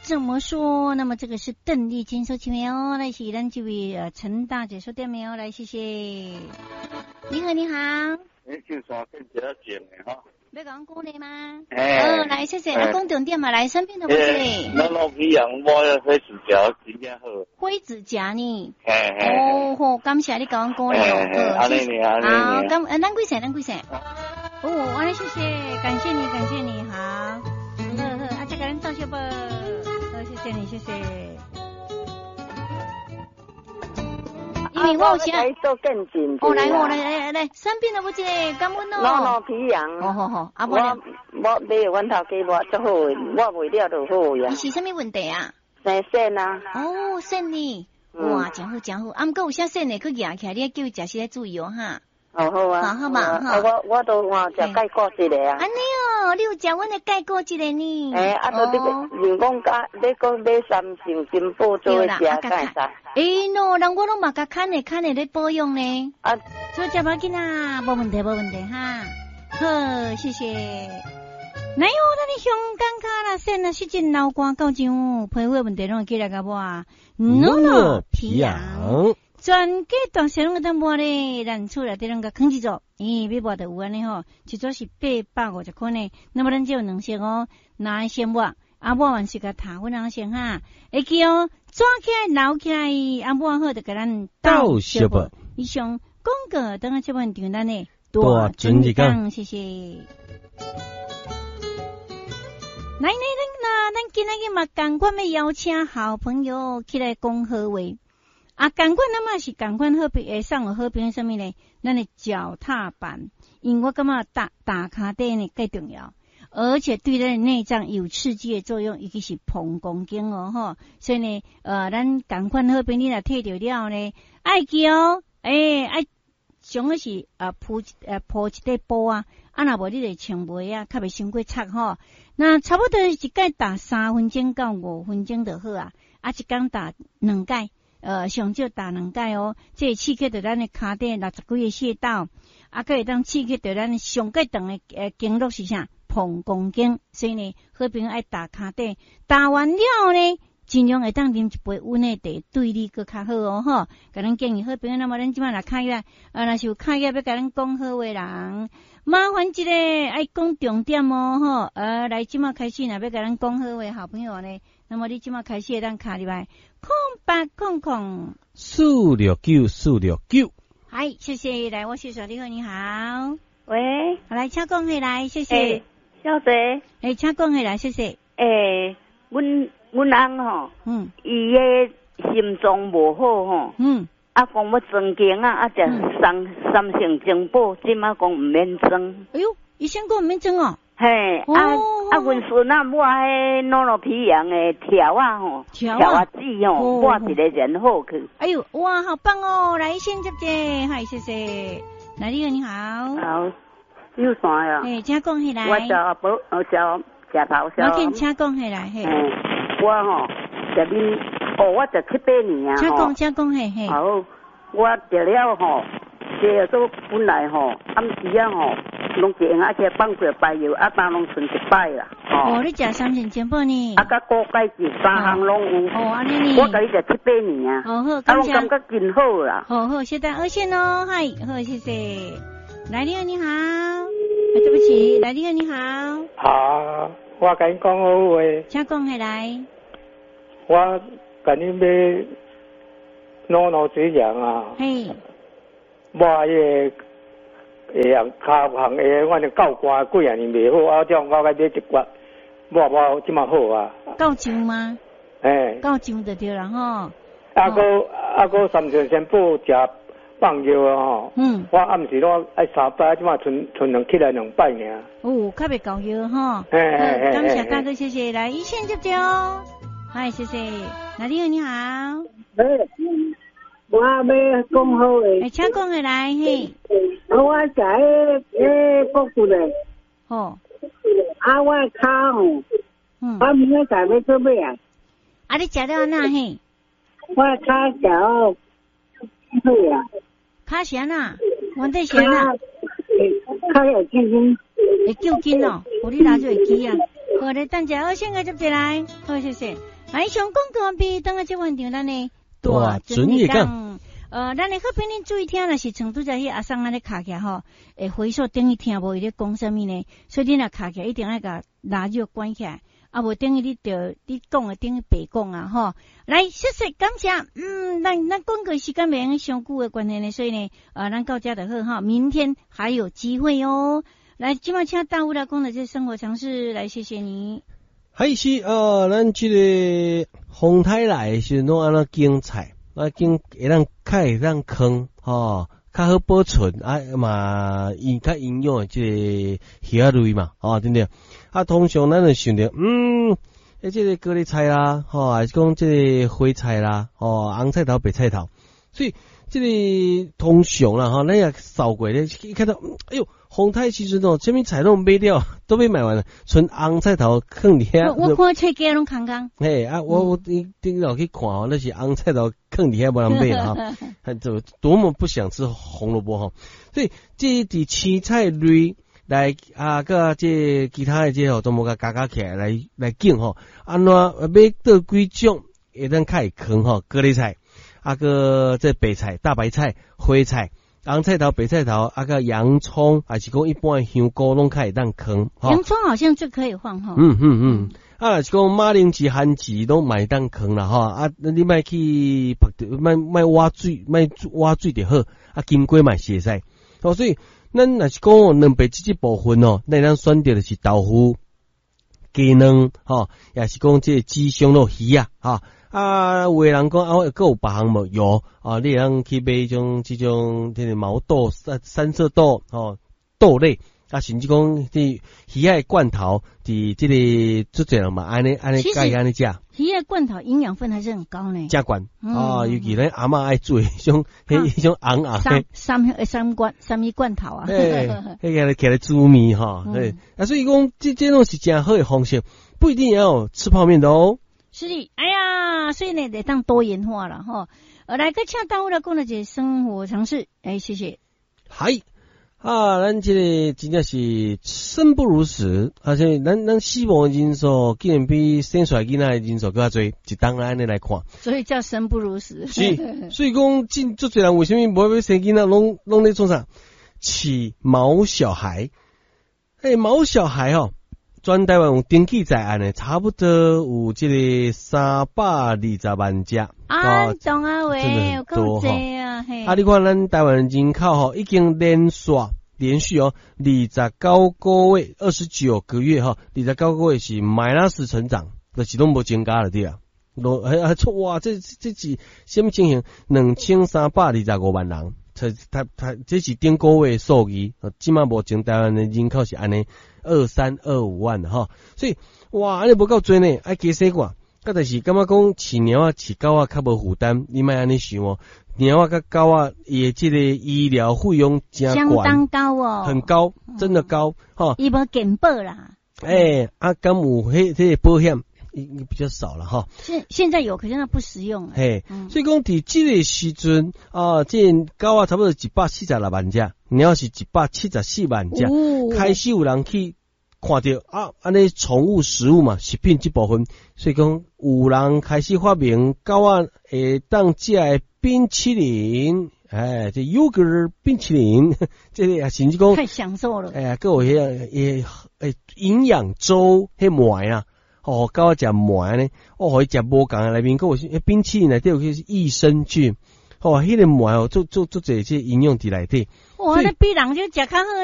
怎么说？那么这个是邓丽君收起没有？来，是咱这位陈大姐收点没有？来，谢谢。你好，你好。 就说更加紧的哈。 要讲鼓励吗？ 来谢谢。讲重点嘛，来，身边的不是嘞。 老皮羊，我要灰指甲，真正好。 灰指甲呢？ 好， 感谢你跟我鼓励哦。 安尼， 好，咱几岁？安尼谢谢，感谢你，好。这个人照相吧。谢谢你，谢谢。因为我有想做更紧。 来，身边的不是感恩哦。 老皮羊。 好，我没有阮头家我足好，我袂了就好呀。 你是什么问题啊？ 生肾啊。 肾呢？哇，真好。啊，毋过有啥肾呢？去压起来，你要叫伊食时来注意哦哈。 好啊。 好嘛。 我都食钙果一个啊。 安尼哦，你有食阮的钙果一个呢？ 都你人讲你讲买3箱金宝做食钙啥？ 人我拢嘛甲看的咧保养呢。做食无紧啊，无问题哈。好，谢谢。哪有咱的香港卡啦，肾啊，是真老瓜到上皮肤问题拢会起来个无？NONO 皮痒。全家大小拢个当抹咧，咱厝内底拢个控制住，要抹就有安尼吼，一组是850块呢。那么咱只有2箱哦，拿来先抹，抹完是个塔粉两箱哈，会记哦，抓起来捞起来，抹好就给咱倒小不。以上广告等下这本订单呢，多准时讲，谢谢。来，咱今仔日嘛，赶快要邀请好朋友起来讲好话。赶快那么是赶快好评，上有好评什么呢？咱的脚踏板，因为我感觉打卡底呢更重要，而且对咱的内脏有刺激的作用，尤其是膀胱经哦吼。所以呢，咱赶快好评你若摕着了呢，爱记哦，爱上个是铺一块布啊，若无你就穿袂啊，较袂伤过擦吼。那差不多一盖打3分钟到5分钟就好啊，一工打2盖。上少打2盖哦，这刺激到咱的骹底60几个穴道，可会当刺激到咱上较长的经络是啥？膀胱经，所以呢，好朋友爱打骹底，打完了呢，尽量会当啉一杯温的茶，对你更较好哦吼。甲咱建议好朋友，那么咱即摆若开业，若是有开业要甲咱讲好话人，麻烦一个爱讲重点哦吼。来即摆开始若要甲咱讲好话，好朋友呢。那么你今麦开始会当卡入来，0800 469。嗨，谢谢，来，我是小丽，你好。 喂， 来，请讲起来，谢谢。 小姐， 请讲起来，谢谢。 阮翁吼，伊个心脏无好吼，讲要装经啊，食三成精宝，即马讲毋免装。 哎呦，医生讲毋免装哦。 嘿，阮孙啊抹迄NONO皮羊的条啊吼，条啊籽吼，抹一个然好去。 哎呦，哇，好棒哦！来，先接姐，嗨，谢谢。来，你好。 好，有啥呀？ 请讲起来。 我叫宝，我叫食头烧。 我见请讲起来，嘿。 我吼，食你，我食7、8年啊。 请讲嘿。 好，我食了吼，这都本来吼，暗时啊吼。拢一用去放过摆药，当拢存一摆啦。 你食3成精宝呢？ 甲高钙质3项拢有。 安尼呢？ 我甲你食7、8年啊。 好，感谢。 拢感觉真好啦。 好，谢谢，谢哦，嗨，好，谢谢。来，你好。对不起，来，你好。 好，我甲你讲好话。 请讲起来。 我甲你买NONO水羊啊。 嘿。 抹迄个。骹行我就够寒几啊年袂好，这样我该买一罐，抹这么好啊。 够上吗？够上就对了吼。 个3成先补食放药啊吼。我暗时拢爱3摆，这么存2起来2摆尔。 较袂够药吼。感谢大哥，谢谢。来，1线接哦。嗨，谢谢。那你好。 我要讲好诶。 请讲起来嘿。 我食迄国父诶。 我骹吼，我明仔载要做咩啊？ 你食了哪嘿？ 我骹食好啊。 骹是安那？原底是安那？ 骹会救筋。 会救筋哦，你拿就会记啊。好嘞，等下我先个接起来。好，谢谢。 来上广告比等下这环境咱呢大准也讲。 咱的好朋友注意听，若是成拄在迄阿桑安尼卡起吼，会回溯等于听无伊咧讲啥物呢？所以你若卡起一定要甲拉就关起来，啊无等于你讲的等于白讲啊吼。来，谢谢感谢，咱广告时间袂上久的关系呢，所以呢，咱到这就好哈，明天还有机会哦。来，今晚请大吴来讲的这生活常识，来谢谢你。 还是咱这个风台来是拢安那精彩。经会当会当坑吼，较好保存嘛，较营养的这个虾类嘛，对不对？通常咱就想着，这个高丽菜啦，还是讲这个花菜啦，红菜头、白菜头，所以这个通常啦，咱也扫过咧，一看到，哎呦，红台其实什么菜都买掉，都被买完了，剩红菜头放伫遐。 我看菜价拢空空。 嘿我顶落去看那是红菜头放伫遐无人买啦哈，就多么不想吃红萝卜哈，所以这伫青菜类来个这其他的这都无甲加起来来拣吼，安怎买到几种会当较会坑吼，高丽菜。个这白菜、大白菜、花菜、红菜头、白菜头，个洋葱，还是讲一般的香菇拢较会当坑。 洋葱好像最可以放哈。 是讲马铃薯、番薯都买当坑啦哈。你莫去莫挖水，莫挖水就好。金瓜嘛是会使。所以咱若是讲两白这部分咱咱选择的是豆腐、鸡卵也是讲这鸡胸肉鱼有的人讲还有别项无有你通去买这种这个毛豆、三色豆豆类甚至讲这鱼的罐头，伫这个做这人嘛安尼安尼食。 鱼的罐头营养分还是很高呢。 加罐尤其咱阿嬷爱做迄种红的三米罐头啊。 迄个起来煮面对所以讲这种是真好的方式，不一定要吃泡面的哦。 是的，哎呀，所以呢得当多元化了哈。来个请大吴来讲的这生活常识，谢谢。 嗨咱这个真正是生不如死，而且咱死亡的人数竟然比生出来囡仔的人数更加多，一当然安尼来看， 所以叫生不如死。 是，所以讲真足多人为什么无要生囡仔，拢咧做啥？起毛小孩，毛小孩全台湾有登记在案的，差不多有这个320万只懂啊喂，有够多啊！ 你看咱台湾人口已经连续29个月29个月29个月是 minus 成长，就是拢无增加了对啊。哇，这是什么情形？2325万人，这是顶个月数字，即马目前台湾的人口是安尼2325万所以哇，安尼无够多呢，爱加生寡。但是感觉讲饲猫饲狗较无负担，你莫安尼想猫甲狗伊的这个医疗费用真相当高很高，真的高伊无健保啦。 敢有这个保险？比较少了现在有，可是那不实用。 所以讲伫这个时阵这狗差不多176万只，猫是174万只，开始有人去看到安尼宠物食物嘛，食品这部分，所以讲有人开始发明狗会当食的冰淇淋，这 yogurt 冰淇淋，这个甚至讲太享受了。 各有营养粥迄糜啊。狗食糜呢，互伊食无共的内面，有冰淇淋内底有些益生菌，迄个糜做这营养伫内底。 哇，那比人就食较好。